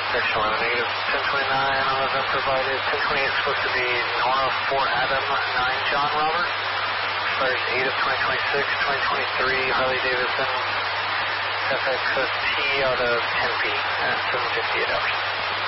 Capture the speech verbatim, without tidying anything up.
Section eleven, negative ten twenty-nine on event provided. ten twenty-eight is supposed to be Nora four Adam, nine John Robert. Expires eight of twenty twenty-six, twenty twenty-three, Harley Davidson F X S T out of Tempe at seven fifty-eight hours.